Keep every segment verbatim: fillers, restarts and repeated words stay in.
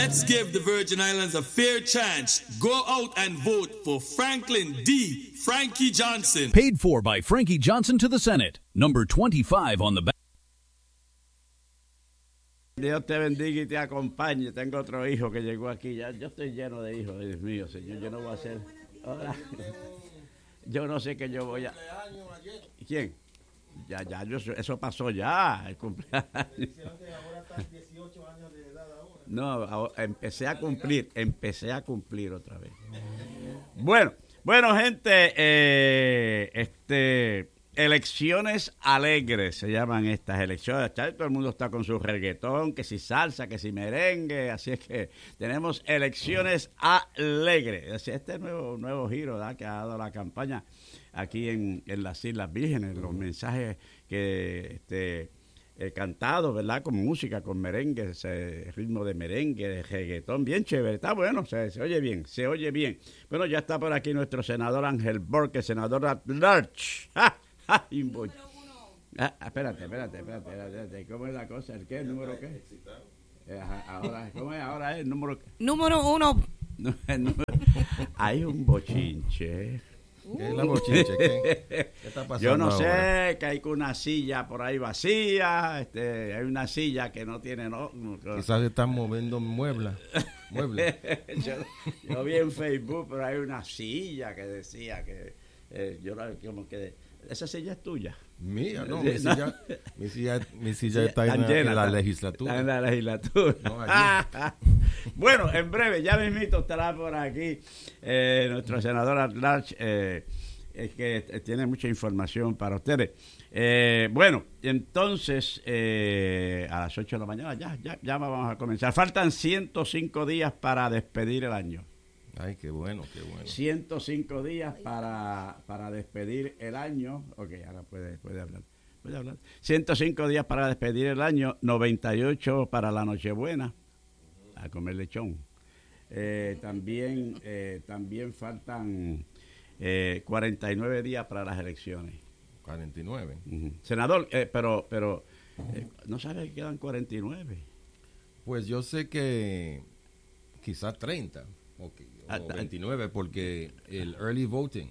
Let's give the Virgin Islands a fair chance. Go out and vote for Franklin D. Frankie Johnson. Paid for by Frankie Johnson to the Senate. Number twenty-five on the back. Dios te bendiga y te acompañe. Tengo otro hijo que llegó aquí. Ya, yo estoy lleno de hijos, Dios mío, Señor. Yo no voy a hacer. Hola. Yo no sé qué yo voy a. ¿Quién? Ya, ya, yo, eso pasó ya. El cumpleaños. No, empecé a cumplir. Empecé a cumplir otra vez. Bueno, bueno, gente. Eh, este. Elecciones alegres se llaman estas elecciones. Todo el mundo está con su reggaetón, que si salsa, que si merengue. Así es que tenemos elecciones alegres. Así este nuevo nuevo giro, ¿verdad?, que ha dado la campaña aquí en, en las Islas Vírgenes. Los mensajes que este eh, cantados, ¿verdad?, con música, con merengue, ese ritmo de merengue, de reggaetón, bien chévere. Está bueno, se, se oye bien, se oye bien. Bueno, ya está por aquí nuestro senador Ángel Borque, senador at large. ¡Ja! Ay, bo... ah, espérate, espérate, espérate, espérate, ¿cómo es la cosa? ¿El qué? ¿El número qué? Eh, ahora, ¿cómo es ahora? ¿El número qué? Número uno. No, el número... Hay un bochinche. ¿Qué es la bochinche? ¿Qué, ¿Qué está pasando? Yo no ahora? sé, que hay una silla por ahí vacía, este, hay una silla que no tiene... No, no, quizás están moviendo muebles. muebles. yo, yo vi en Facebook, pero hay una silla que decía que... Eh, yo como que... Esa silla es tuya. Mía, no, mi silla, mi silla, mi silla está en, llena, en la está, legislatura. Está en la legislatura. No, allí. Bueno, en breve, ya mismito estará por aquí eh, nuestro senador at large, eh, es que tiene mucha información para ustedes. Eh, bueno, entonces, eh, a las ocho de la mañana ya, ya, ya vamos a comenzar. Faltan ciento cinco días para despedir el año. Ay, qué bueno, qué bueno. ciento cinco días para, para despedir el año. Ok, ahora puede, puede hablar. Puede hablar. ciento cinco días para despedir el año, noventa y ocho para la Nochebuena, a comer lechón. Eh, también, eh, también faltan eh, cuarenta y nueve días para las elecciones. cuarenta y nueve. Uh-huh. Senador, eh, pero, pero eh, ¿no sabe que quedan cuarenta y nueve? Pues yo sé que quizás treinta. Okay. O veintinueve, porque el early voting.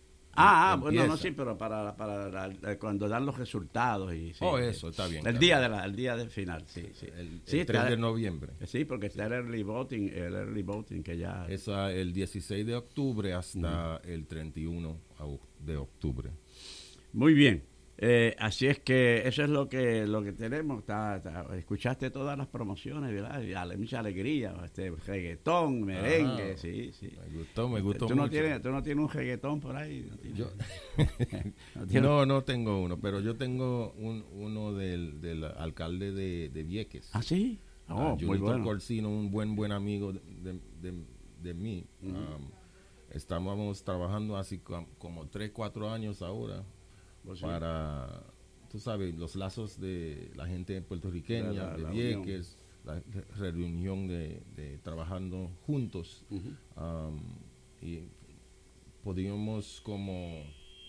Ah, ah bueno, no, sí, pero para, para, para cuando dan los resultados. Y, sí, oh, eso, está bien. El, está día, bien. De la, el día del final, sí. sí. El, sí, el tres está, de noviembre. Sí, porque está el early voting, el early voting que ya... Es el dieciséis de octubre hasta uh-huh. el treinta y uno de octubre. Muy bien. Eh, así es que eso es lo que lo que tenemos. Está, está, escuchaste todas las promociones, ¿verdad? Y mucha alegría, este reggaetón, merengue, ah, sí, sí. Me gustó, me gustó ¿Tú mucho. No tienes, ¿Tú no tienes un reggaetón por ahí? ¿No, yo, ¿No, no, no tengo uno, pero yo tengo un, uno del, del alcalde de, de Vieques. ¿Ah, sí? Oh, uh, muy bueno. Corsino, un buen buen amigo de, de, de, de mí. Uh-huh. Um, estábamos trabajando así como, como tres, cuatro años ahora. Pues sí. Para, tú sabes, los lazos de la gente puertorriqueña, la, la, de Vieques, la, la reunión de, de trabajando juntos. Uh-huh. Um, y podíamos como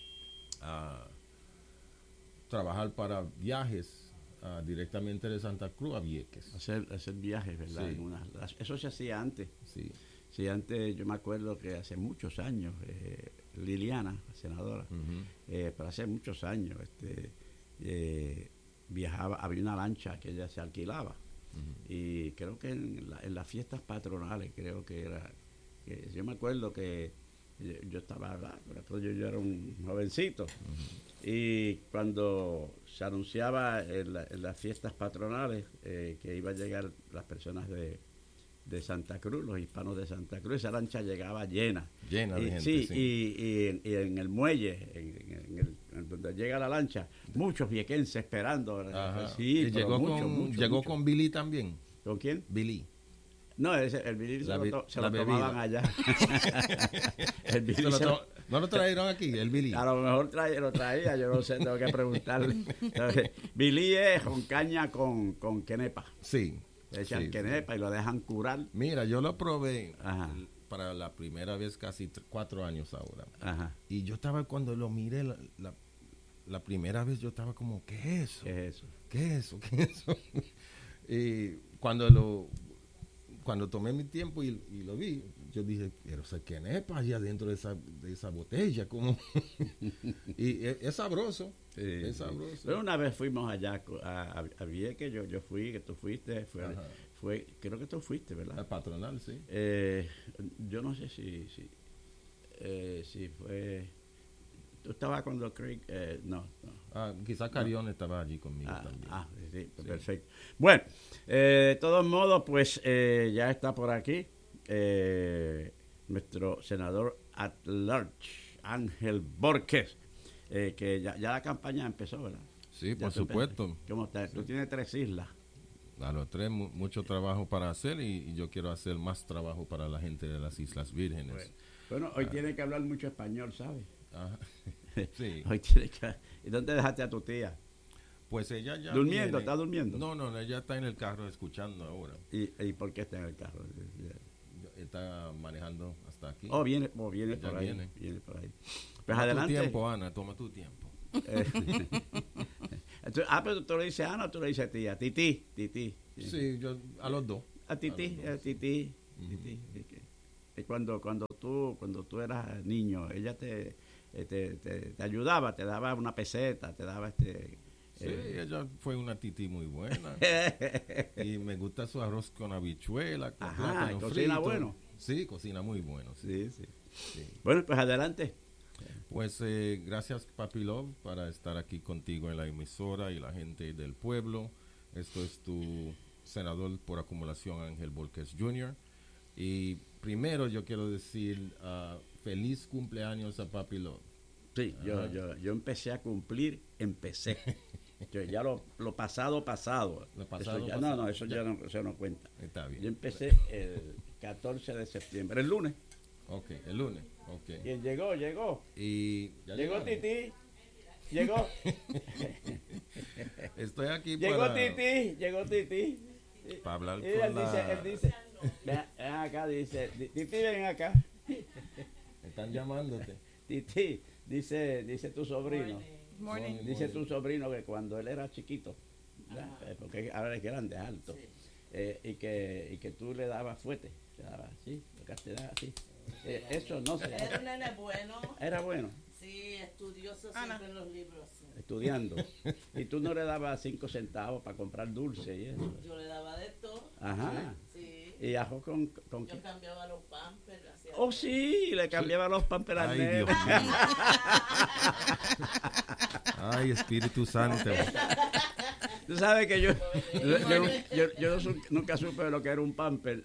uh, trabajar para viajes uh, directamente de Santa Cruz a Vieques. Hacer, hacer viajes, ¿verdad? Sí. Una, eso se hacía antes. Sí. Sí, antes yo me acuerdo que hace muchos años, eh, Liliana, senadora, uh-huh. eh, pero hace muchos años este, eh, viajaba, había una lancha que ella se alquilaba. Uh-huh. Y creo que en, la, en las fiestas patronales, creo que era, que yo me acuerdo que yo, yo estaba, ¿verdad? Yo, yo era un jovencito. Uh-huh. Y cuando se anunciaba en, la, en las fiestas patronales eh, que iba a llegar las personas de de Santa Cruz, los hispanos de Santa Cruz, esa lancha llegaba llena. Llena de y, gente, sí. sí. Y, y, en, y en el muelle, en, en el, en donde llega la lancha, muchos viequenses esperando. Sí, y llegó, mucho, con, mucho, llegó mucho. con Billy también. ¿Con quién? Billy. No, ese, el Billy se, bi- lo, to, se la lo bebida. tomaban allá. el Billy se lo se to- lo, ¿No lo trajeron aquí, el Billy? A lo mejor traía, lo traía, yo no sé, tengo que preguntarle. Entonces, Billy es con caña con, con quenepa. Sí. Le echan sí, quenepa sí. y lo dejan curar. Mira, yo lo probé Ajá. para la primera vez casi t- cuatro años ahora. Ajá. Y yo estaba, cuando lo miré la, la, la primera vez, yo estaba como, ¿qué es eso? ¿Qué es eso? ¿Qué es eso? ¿Qué es eso? Y cuando lo cuando tomé mi tiempo y, y lo vi, yo dije, pero se quenepa allá dentro de esa, de esa botella, como y es, es sabroso, Sí, es sí. sabroso. Pero una vez fuimos allá a, a, a Vieques, yo, yo fui, que tú fuiste, fue, fue, creo que tú fuiste, ¿verdad? El patronal, sí. Eh, yo no sé si, si, eh, si fue, tú estabas cuando Craig, eh, no, no. Ah, quizás Carión no. estaba allí conmigo ah, también. Ah, sí, Sí. Perfecto. Bueno, eh, de todos modos, pues eh, ya está por aquí eh, nuestro senador at large, Ángel Borges, eh, que ya, ya la campaña empezó, ¿verdad? Sí, Ya por tú supuesto. empezaste. ¿Cómo está? Tú Sí. tienes tres islas. A los tres, mu- mucho trabajo para hacer y, y yo quiero hacer más trabajo para la gente de las Islas Vírgenes. Bueno, bueno hoy Ah. tiene que hablar mucho español, ¿sabes? Ajá. Sí. Hoy tiene que... ¿Y dónde dejaste a tu tía? Pues ella ya ¿Durmiendo? viene. ¿Está durmiendo? No, no, ella está en el carro escuchando ahora. ¿Y, ¿Y por qué está en el carro? Está manejando hasta aquí. Oh, viene, oh, viene Ya por ahí. viene. Viene por ahí. Pues Toma adelante. tu tiempo, Ana, toma tu tiempo. Eh, Entonces, ah, pero tú le dices Ana o tú le dices tía. Titi, Titi. Sí, yo a los dos. A Titi, A a los dos. Titi. Ujú. Titi. Es que- es cuando, cuando tú, cuando tú eras niño, ella te, eh, te, te, te ayudaba, te daba una peseta, te daba este. Sí, eh, ella fue una titi muy buena. Y me gusta su arroz con habichuela, con Ajá, plátano ¿cocina frito. bueno? Sí, cocina muy bueno. Sí. sí, sí. Sí. Bueno, pues adelante. Pues eh, gracias, Papi Love, para estar aquí contigo en la emisora y la gente del pueblo. Esto es tu senador por acumulación, Ángel Borges junior Y primero yo quiero decir uh, feliz cumpleaños a Papi Love. Sí, yo, Ajá. yo, yo empecé a cumplir, empecé. Yo ya lo, lo pasado, pasado. Lo pasado, Eso ya, pasado. No, no, eso ya, Ya. no, eso no cuenta. Está bien. Yo empecé el catorce de septiembre, el lunes. Ok, el lunes. Ok. ¿Quién llegó? Llegó. Y ya Llegó llegamos. Titi. Llegó. Estoy aquí Llegó para, Titi. Llegó Titi. para hablar Y con él dice, la... él dice, ven, ven acá, dice, Titi, ven acá. Están llamándote. Titi, dice, dice tu sobrino. Morning. Dice tu sobrino que cuando él era chiquito, ¿verdad? Eh, porque ahora es grande, es alto, eh, y, que, y que tú le dabas fuerte, le dabas así, le te dabas así. Eh, eso no se Era un nene bueno, Era bueno, sí, estudioso siempre en los libros. Sí. estudiando. Y tú no le dabas cinco centavos para comprar dulce y eso. Yo le daba de todo. Ajá. Sí. Y ajo con, con Yo qué? cambiaba los pampers. hacía Oh, todo. sí, le cambiaba los pampers al Ay, nene. Dios mío. Ay, Espíritu Santo. Tú sabes que yo, yo, yo, yo- yo no su- nunca supe lo que era un pamper.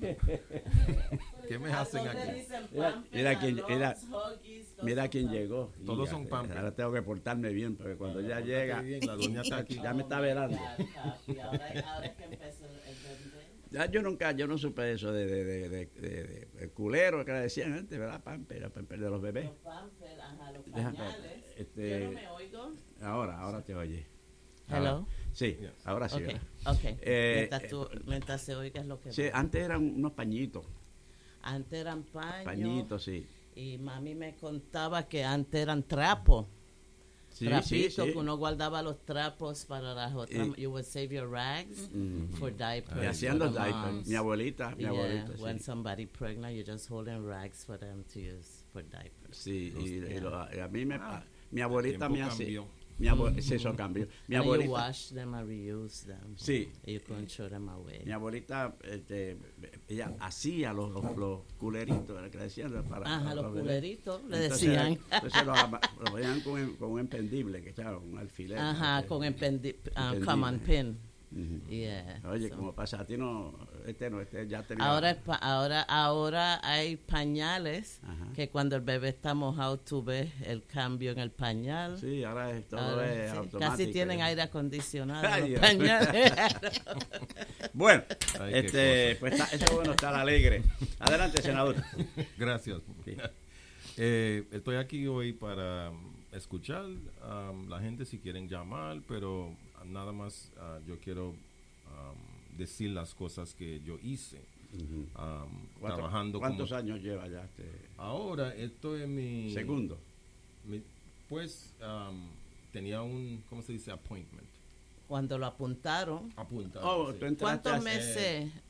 ¿Qué me ¿A hacen dónde aquí? dicen Mira, pampers? mira A quién- los mira, Huggies, todos Mira son quién pampers. llegó. Todos Ya, son pampers. Ahora tengo que portarme bien, porque cuando ya Pórtate llega, bien, la doña está aquí. ya me está velando. Ya, papi, ahora, ahora es que empezó el vender. Ya yo nunca, yo no supe eso de, de, de, de, de- de- de culero que le decían antes, ¿verdad? Pamper, el pamper de los bebés. Los pampers, ajá, los Deja- pañales. este- Yo no me oigo. Ahora, ahora te oye. Hello. Ahora- sí, Yes. ahora sí. Ok, ¿verdad? ok. Eh, mientras, tú, mientras se oiga es lo que Sí, veo. antes eran unos pañitos, Antes eran paños. pañitos, sí. Y mami me contaba que antes eran trapos. Sí, trapitos, sí, sí. que uno guardaba los trapos para las otras. Y- you would save your rags Mm. for diapers. Y hacían los for the diapers. moms. Mi abuelita, mi Yeah, abuelita, when sí. somebody pregnant, you're just holding rags for them to use for diapers. Sí, y, y Yeah. lo- y a mí me, Ah, mi abuelita tiempo me hacía. cambió. Mi abuelita, sí, eso cambió. Mi And you abuelita, wash them and reuse them. Sí. You couldn't throw them away. mi abuelita, este, ella hacía los, los, los culeritos, era que decían para Ajá, los bebés. culeritos, le Entonces, decían. Entonces los, ama- los ponían con, un- con un empendible, que claro, un alfiler. Ajá, ¿no? con empendi uh, Entendible. common pin. Ujú. Yeah. Oye, so- como pasa a ti no, este no, este ya tenía. Ahora, es pa- ahora, ahora hay pañales Ajá. que cuando el bebé está mojado tú ves el cambio en el pañal. Sí, ahora es, todo Ahora, es sí, automático. casi tienen aire acondicionado Ay, los Dios. pañales. Bueno, Ay, qué este, cosa. pues está, eso es bueno estar alegre. Adelante, senador. Gracias. Sí. Eh, estoy aquí hoy para um, escuchar um, la gente si quieren llamar, pero um, nada más uh, yo quiero um, decir las cosas que yo hice um, ¿Cuánto- trabajando ¿Cuántos como... años lleva ya este Ahora esto es mi... segundo? mi- pues um, tenía un, ¿cómo se dice? Appointment. Cuando lo apuntaron, Apuntado. Oh, sí. tú entraste ¿cuántos hace- meses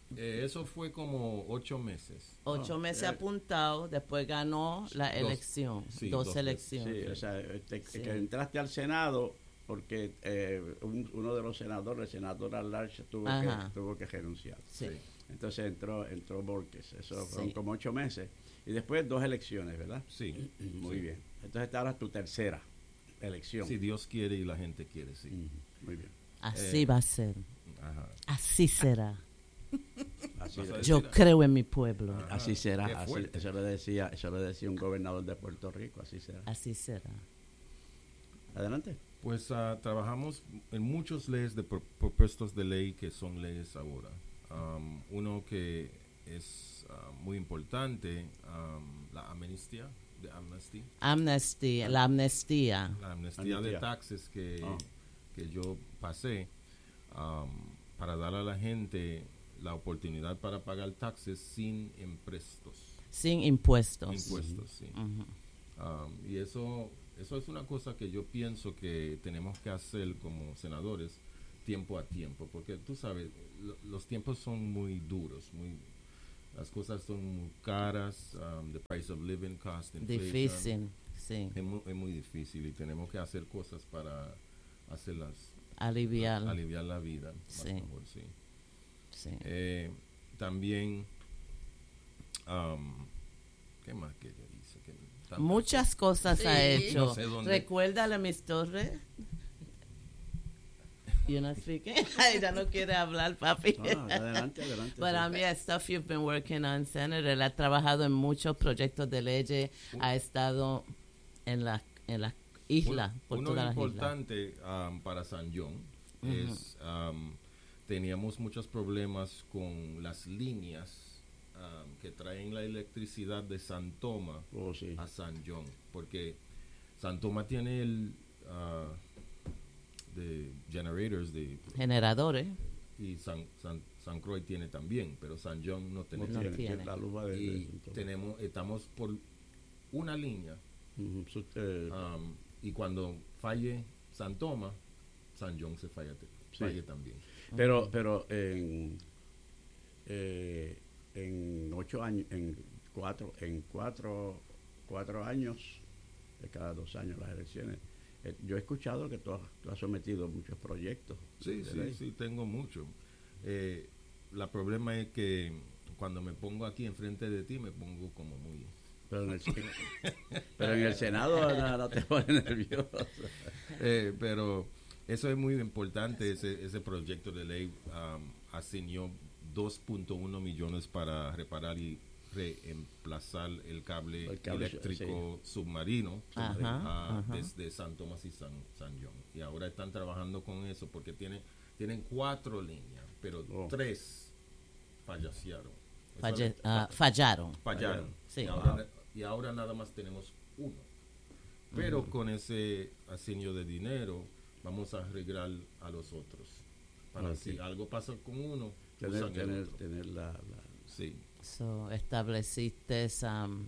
Eh, eso fue como ocho meses. Ocho Oh, meses eh. apuntado, después ganó la Dos. elección, Sí, dos, dos Sí, elecciones. o sea, este, Sí. que entraste al Senado porque eh, un- uno de los senadores, el senador at large, tuvo Ajá. que, tuvo que renunciar. Sí. Sí. Entonces entró entró Borges, eso Sí. fueron como ocho meses. Y después dos elecciones, ¿verdad? Sí. Muy Sí. bien. Entonces esta ahora es tu tercera elección. Si Dios quiere y la gente quiere, sí. Mm, muy bien. Así Eh. va a ser, Ajá. así será. Así, Vas a Yo decir- creo en mi pueblo, Ah. así será. Qué Así- fuerte. eso, le decía, eso le decía un gobernador de Puerto Rico, así será. así será. Adelante. Pues ah, trabajamos en muchos leyes de pro- propuestos de ley que son leyes ahora. Um, uno que es ah, muy importante, um, la amnistía, de amnesty, Amnesty, la amnistía. la amnistía de Amnistía. taxes que, Ah. que yo pasé um, para dar a la gente la oportunidad para pagar taxes sin impuestos. Sin impuestos. Impuestos, sí. Ujú. Um, y eso, eso es una cosa que yo pienso que tenemos que hacer como senadores tiempo a tiempo, porque tú sabes, lo- los tiempos son muy duros, muy, las cosas son muy caras, um, the price of living cost, inflation, Difícil, sí. es muy, es muy difícil y tenemos que hacer cosas para hacerlas, Aliviar. aliviar la vida. Más Sí. mejor, sí. Sí. Eh, también, um, ¿qué más que yo hice? Que tantas Muchas cosas ha Sí. hecho. No sé dónde. Recuérdale, Miss Torres. You not speaking? Ella no quiere hablar, papi. No, adelante, adelante. But sí. um, yeah, stuff you've been working on, Senator. Él ha trabajado en muchos proyectos de leyes. Ha estado en la, en la isla, por Uno todas las islas. importante um, para San John es um, teníamos muchos problemas con las líneas um, que traen la electricidad de San Tomás Oh, sí. a San John, porque San Tomás tiene el uh, de generators de Generadores. y San, San, San Croix tiene también, pero San John no No tenemos. No tiene, tiene. la luz va de, Y de- tenemos estamos por una línea. Ujú, su- eh, Um, y cuando falle San Tomás, San John se falla, Sí. falle también. Pero, pero en, eh, en ocho años, en cuatro, en cuatro, cuatro años, de cada dos años las elecciones, eh, yo he escuchado que tú has, tú has sometido muchos proyectos. Sí, de sí, ley. sí, tengo mucho. Eh, la problema es que cuando me pongo aquí enfrente de ti, me pongo como muy... Pero en el, pero en el Senado no, no te pone nervioso. Eh, pero eso es muy importante, ese, ese proyecto de ley um, asignó dos punto uno millones para reparar y reemplazar el cable, El cable, eléctrico submarino Ajá, ah, ajá. desde San Tomás y San, San John. Y ahora están trabajando con eso porque tiene, tienen cuatro líneas, pero Oh. tres fallaciaron. Falle- Esa- ah, fallaron. fallaron. Sí. Y, ahora, y ahora nada más tenemos uno. Pero con ese asigno de dinero vamos a arreglar a los otros. Para Ok. si algo pasa con uno, Tener, usan el tener, otro. tener la, la- Sí, So, estableciste, um,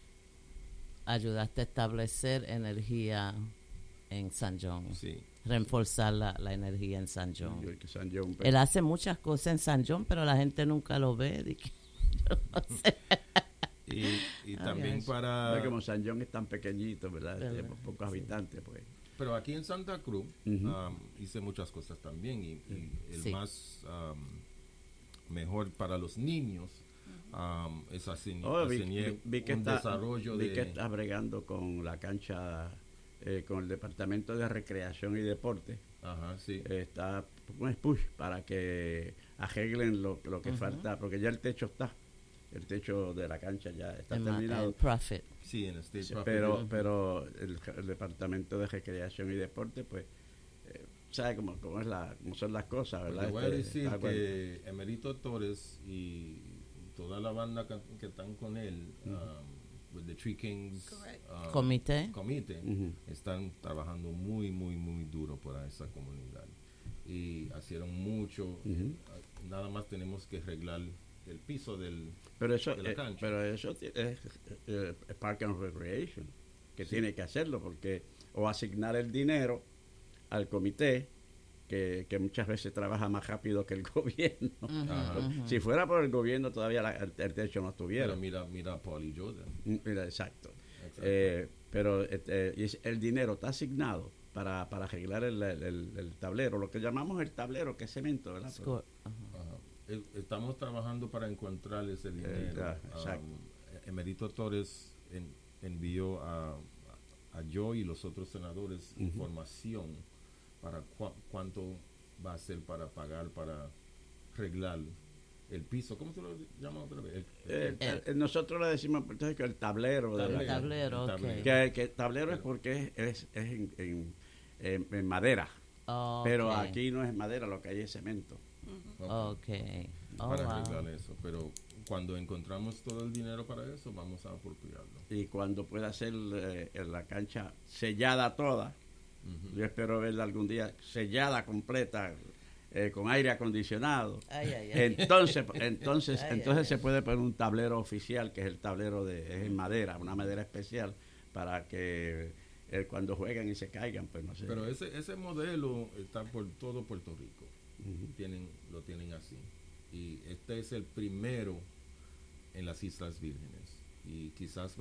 ayudaste a establecer energía en San John. sí. Reforzar la, la energía en San John. yo- que San John, pues, Él hace muchas cosas en San John, pero la gente nunca lo ve. di que- yo no sé. Y, y Ah, también yes. para... no, como San John es tan pequeñito, ¿verdad? Verdad, Tiene pocos sí. habitantes, pues. Pero aquí en Santa Cruz Ujú. um, hice muchas cosas también. Y, y el Sí. más um, mejor para los niños um, es asign- Oh, vi, asigné vi- vi que un está, desarrollo vi de... que está bregando con la cancha, eh, con el Departamento de Recreación y Deporte. Ajá, sí. Eh, está un push para que arreglen lo, lo que falta, porque ya el techo está. El techo de la cancha ya está En ma- terminado. en Profit. Sí, en State Sí, Property. pero pero el, el Departamento de Recreación y Deporte, pues, eh, sabe cómo, cómo, es la, cómo son las cosas, Pues ¿verdad? te voy a Este, decir está bueno. que Emerito Torres y toda la banda que, que están con él, um, with the Three Kings Correct. um, Comité. comité, Ujú. están trabajando muy, muy, muy duro para esa comunidad. Y hicieron mucho. Ujú. Nada más tenemos que arreglar el piso del... Pero eso, de la eh, cancha. pero eso ti- es, eh, es Park and Recreation, que Sí. tiene que hacerlo, porque o asignar el dinero al comité que, que muchas veces trabaja más rápido que el gobierno. Ajá. Si fuera por el gobierno todavía la- el, el techo no estuviera. Pero mira, mira a Paul y Jordan. Mm, Mira, exacto. Exacto. Eh, pero este, y es- el dinero está asignado para, para arreglar el, el- el- el tablero, lo que llamamos el tablero, que es cemento, ¿verdad? Score. Ajá. Ajá. Eh, Estamos trabajando para encontrar ese dinero. ya, exacto. Um, Emerito Torres en- envió a, a yo y los otros senadores Ujú. información para cua- cuánto va a ser para pagar para arreglar el piso. ¿Cómo se lo llama otra vez? El- Eh, el- eh, nosotros le decimos en Puerto Rico el tablero. de la- El tablero, el ok. tablero. que, que tablero es porque es, es, es en, en- en- en madera, Oh, pero ok. aquí no es madera, lo que hay es cemento. Ok. Ok. Oh, para wow. arreglar eso. Pero cuando encontramos todo el dinero para eso, vamos a apropiarlo. Y cuando pueda ser eh, en la cancha sellada toda, Ujú. yo espero verla algún día sellada completa, eh, con aire acondicionado. Ay, ay, ay. Entonces, entonces, Ay, entonces ay, se ay. puede poner un tablero oficial, que es el tablero de es en madera, una madera especial, para que eh, cuando jueguen y se caigan, pues no sé. Pero ese ese modelo está por todo Puerto Rico. Ujú. Tienen lo tienen así. Y este es el primero en las Islas Vírgenes. Y quizás va